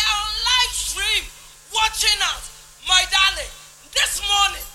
are on live stream watching us, my darling. This morning,